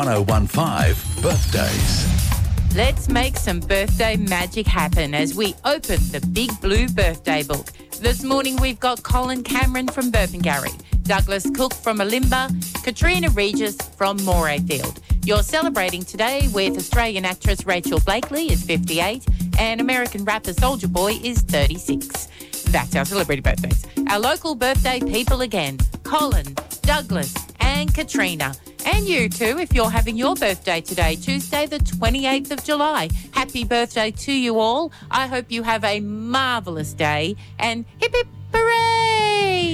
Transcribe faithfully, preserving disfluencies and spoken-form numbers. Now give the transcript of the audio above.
ten fifteen Birthdays. Let's make some birthday magic happen as we open the Big Blue Birthday Book. This morning we've got Colin Cameron from Burpengary, Douglas Cook from Alimba, Katrina Regis from Morayfield. You're celebrating today with Australian actress Rachel Blakely is fifty-eight and American rapper Soulja Boy is thirty-six. That's our celebrity birthdays. Our local birthday people again, Colin, Douglas and Katrina. And you too, if you're having your birthday today, Tuesday the twenty-eighth of July. Happy birthday to you all. I hope you have a marvellous day and hip hip hooray!